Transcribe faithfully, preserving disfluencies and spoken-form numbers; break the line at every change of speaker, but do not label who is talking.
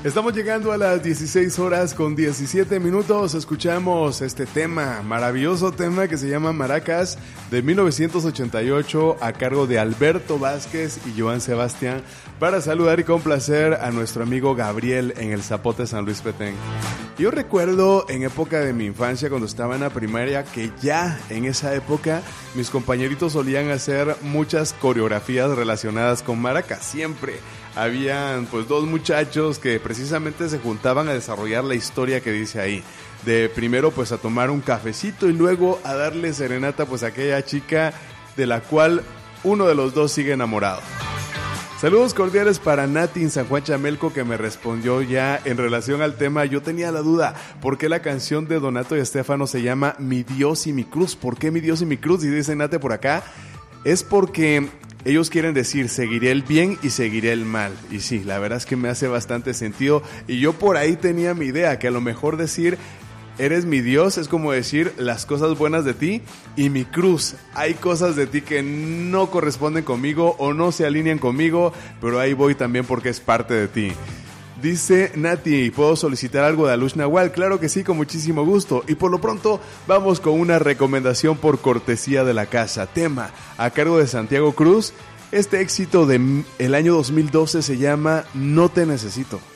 Estamos llegando a las dieciséis horas con diecisiete minutos. Escuchamos este tema, maravilloso tema que se llama Maracas, de mil novecientos ochenta y ocho, a cargo de Alberto Vázquez y Joan Sebastián, para saludar y complacer a nuestro amigo Gabriel en el Zapote San Luis Petén. Yo recuerdo en época de mi infancia, cuando estaba en la primaria, que ya en esa época mis compañeritos solían hacer muchas coreografías relacionadas con maracas. Siempre habían pues dos muchachos que precisamente se juntaban a desarrollar la historia que dice ahí. De primero pues a tomar un cafecito y luego a darle serenata pues a aquella chica de la cual uno de los dos sigue enamorado. Saludos cordiales para Nati en San Juan Chamelco, que me respondió ya en relación al tema. Yo tenía la duda, ¿por qué la canción de Donato y Estefano se llama Mi Dios y mi Cruz? ¿Por qué Mi Dios y mi Cruz? Y dice Nati por acá, es porque ellos quieren decir, seguiré el bien y seguiré el mal. Y sí, la verdad es que me hace bastante sentido. Y yo por ahí tenía mi idea, que a lo mejor decir, eres mi Dios, es como decir las cosas buenas de ti, y mi cruz, hay cosas de ti que no corresponden conmigo o no se alinean conmigo, pero ahí voy también porque es parte de ti. Dice Nati, ¿puedo solicitar algo de Alush Nahual? Claro que sí, con muchísimo gusto. Y por lo pronto, vamos con una recomendación por cortesía de la casa. Tema a cargo de Santiago Cruz. Este éxito del año dos mil doce se llama No te necesito.